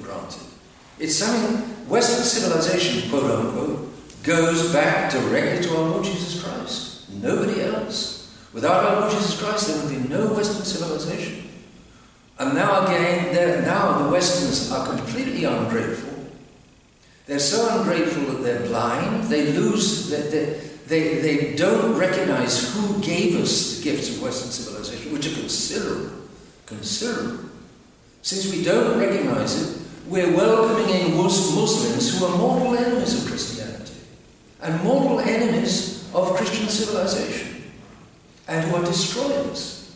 granted. It's something Western civilization, quote unquote, goes back directly to our Lord Jesus Christ. Nobody else. Without our Lord Jesus Christ, there would be no Western civilization. And now again, now the Westerners are completely ungrateful. They're so ungrateful that they're blind. They lose. They don't recognize who gave us the gifts of Western civilization, which are considerable. Since we don't recognize it, we're welcoming in Muslims who are mortal enemies of Christianity and mortal enemies of Christian civilization and who are destroyers.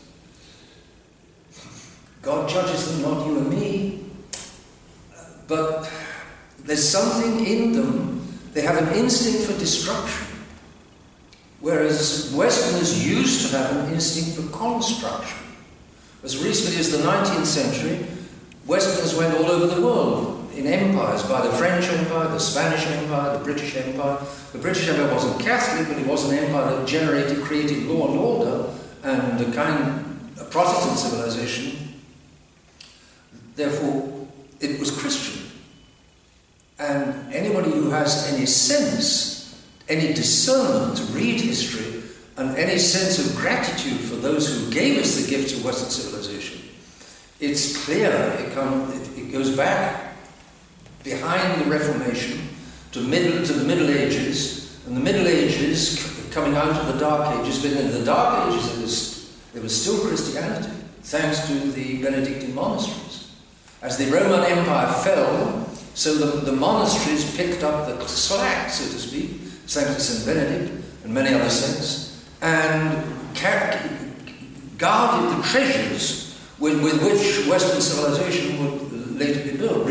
God judges them, not you and me, but there's something in them. They have an instinct for destruction, whereas Westerners used to have an instinct for construction. As recently as the 19th century, Westerners went all over the world in empires, by the French Empire, the Spanish Empire, the British Empire. The British Empire wasn't Catholic, but it was an empire that created law and order and a Protestant civilization. Therefore, it was Christian. And anybody who has any sense, any discernment to read history, and any sense of gratitude for those who gave us the gifts of Western civilization, it's clear, it goes back behind the Reformation to the Middle Ages, and the Middle Ages coming out of the Dark Ages, but in the Dark Ages there was still Christianity, thanks to the Benedictine monasteries. As the Roman Empire fell, so the monasteries picked up the slack, so to speak, thanks to St. Benedict and many other saints, and guarded the treasures with which Western civilization would later be built.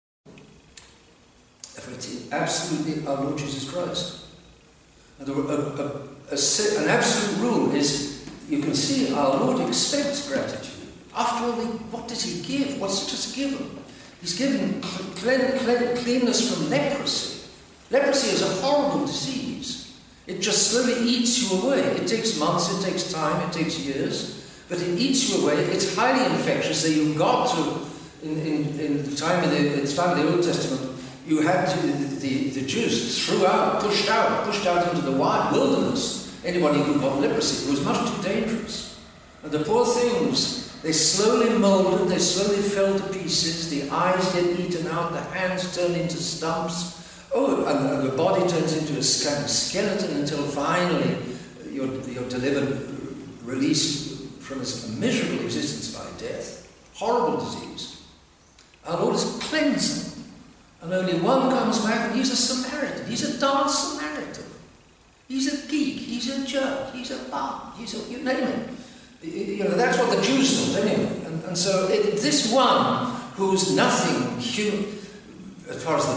It's absolutely our Lord Jesus Christ. And an absolute rule is, you can see our Lord expects gratitude. After all, what does he give? What's he just given? He's given cleanness from leprosy. Leprosy is a horrible disease. It just slowly eats you away. It takes months, it takes time, it takes years, but it eats you away. It's highly infectious. So you've got to, in the time of the Old Testament, you had the Jews pushed out into the wide wilderness. Anybody who got leprosy, it was much too dangerous. And the poor things, they slowly molded, they slowly fell to pieces, the eyes get eaten out, the hands turn into stumps, and the body turns into a kind of skeleton until finally you're delivered, released from this miserable existence by death. Horrible disease. Our Lord is cleansing, and only one comes back, and he's a Samaritan, he's a dance Samaritan. He's a geek, he's a jerk, he's a bum, you name it. That's what the Jews thought anyway. And so this one who's nothing human, as far as the